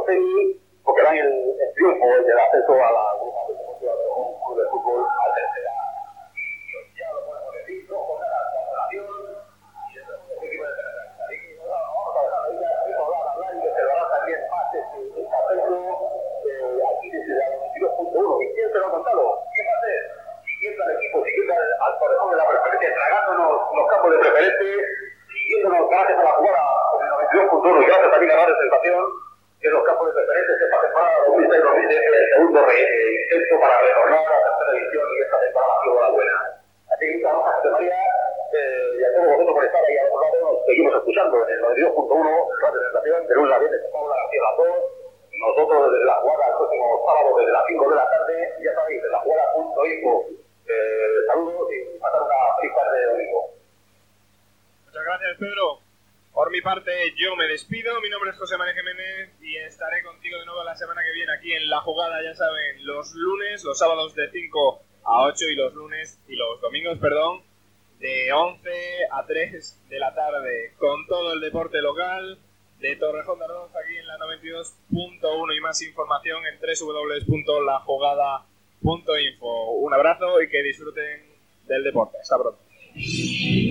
trofeo, porque dan el triunfo del acceso a la agrupación deportiva de un club de fútbol a tercera. Ya lo podemos decir, 2 jornadas de relación y el segundo equipo de tercera. Así que vamos a dejar ahí hablar y que se lo hará también más este ascenso aquí desde la 22.1. ¿Y quién se lo ha contado? ¿Quién va a ser? Siguiendo al equipo, siguiendo al Torrejón de la preferencia, tragándonos los campos de preferente, siguiéndonos gracias a la jugada con el 92.1 y gracias también a la sensación que los campos de preferentes esta temporada 2006-2007 el segundo intento para retornar a la tercera división y esta temporada ha sido la buena. Así que muchas gracias, José María, y a todos vosotros por estar ahí a los lados. Nos seguimos escuchando en el 92.1 la presentación de lunes a viernes con Paula García Lazón. Nosotros desde la jugada el próximo sábado desde las 5 de la tarde, ya sabéis, desde la jugada.info. Saludos y pasar una feliz tarde de domingo. Muchas gracias, Pedro. Por mi parte, yo me despido. Mi nombre es José María Jiménez y estaré contigo de nuevo la semana que viene aquí en La Jugada, ya saben, los lunes, los sábados de 5 a 8 y los domingos, de 11 a 3 de la tarde, con todo el deporte local de Torrejón de Ardoz aquí en la 92.1 y más información en www.lajugada.info. Un abrazo y que disfruten del deporte. Hasta pronto.